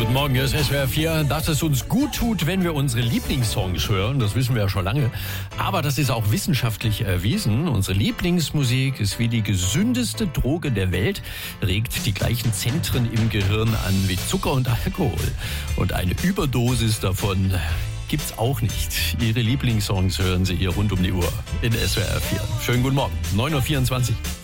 Guten Morgen, hier ist SWR 4. Dass es uns gut tut, wenn wir unsere Lieblingssongs hören, das wissen wir ja schon lange. Aber das ist auch wissenschaftlich erwiesen. Unsere Lieblingsmusik ist wie die gesündeste Droge der Welt, regt die gleichen Zentren im Gehirn an wie Zucker und Alkohol. Und eine Überdosis davon gibt's auch nicht. Ihre Lieblingssongs hören Sie hier rund um die Uhr in SWR 4. Schönen guten Morgen, 9.24 Uhr.